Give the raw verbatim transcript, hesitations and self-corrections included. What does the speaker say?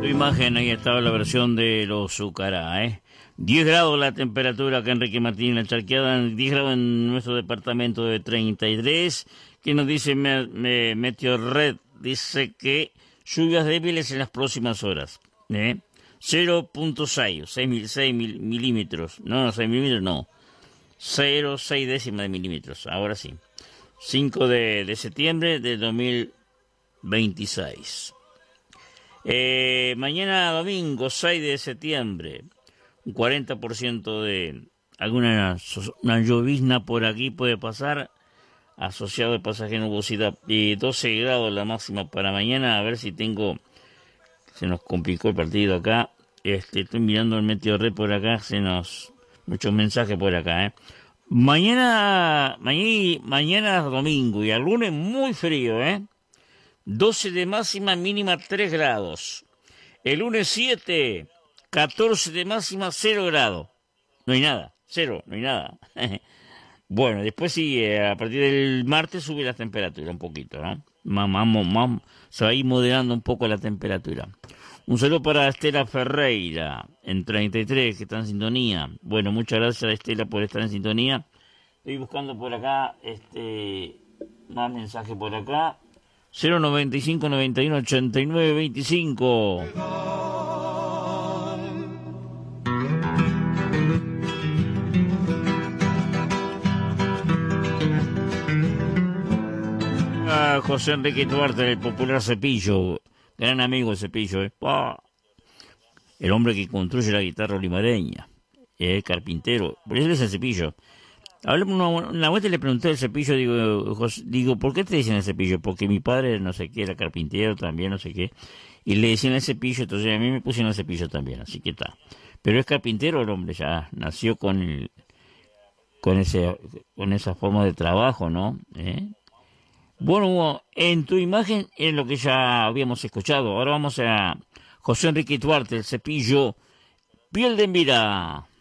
Tu imagen, ahí estaba la versión de los Zucará, ¿eh? diez grados la temperatura acá en Enrique Martín, la Charqueada, diez grados en nuestro departamento de treinta y tres. ¿Qué nos dice me, me, Meteorred? Dice que lluvias débiles en las próximas horas, ¿eh? cero punto seis, seis milímetros, no, no, seis milímetros no, cero punto seis décimas de milímetros, ahora sí. cinco de, de septiembre de dos mil veintiséis. Eh, mañana domingo, seis de septiembre, un cuarenta por ciento de alguna una llovizna por aquí puede pasar, asociado de pasaje nubosidad, y doce grados la máxima para mañana. A ver si tengo, se nos complicó el partido acá, este, estoy mirando el Meteorred por acá, se nos, muchos mensajes por acá, eh. Mañana, mañana, mañana domingo y el lunes muy frío, eh. doce de máxima, mínima tres grados. El lunes siete, catorce de máxima, cero grados. No hay nada, cero, no hay nada. Bueno, después sí, eh, a partir del martes sube la temperatura un poquito, ¿no? Vamos, vamos, se va a ir moderando un poco la temperatura. Un saludo para Estela Ferreira, en treinta y tres, que está en sintonía. Bueno, muchas gracias, Estela, por estar en sintonía. Estoy buscando por acá, este, más mensaje por acá. cero noventa y cinco, noventa y uno, ochenta y nueve, veinticinco. Ah, José Enrique Duarte, el popular Cepillo, gran amigo de Cepillo, ¿eh? ¡Pah! El hombre que construye la guitarra olimareña, el carpintero, pero él es el Cepillo. Hablé una, una vuelta y le pregunté al Cepillo, digo, José, digo, ¿por qué te dicen el Cepillo? Porque mi padre, no sé qué, era carpintero también, no sé qué, y le decían el Cepillo, entonces a mí me pusieron el Cepillo también, así que está. Pero es carpintero el hombre, ya nació con el, con ese, con esa forma de trabajo, ¿no? ¿Eh? Bueno, Hugo, en tu imagen es lo que ya habíamos escuchado. Ahora vamos a José Enrique Duarte, el Cepillo, Piel de Envira.